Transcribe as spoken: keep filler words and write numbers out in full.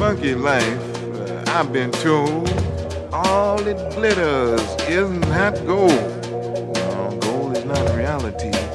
funky life, uh, I've been told all it glitters is not gold. No, gold is not reality.